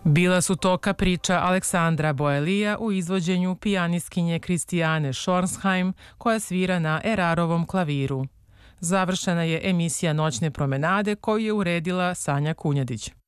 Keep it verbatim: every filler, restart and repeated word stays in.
Bila su to kapriča Aleksandra Boelija u izvođenju pijanistkinje Kristijane Schornsheim koja svira na Erarovom klaviru. Završena je emisija Noćne promenade koju je uredila Sanja Kunjadić.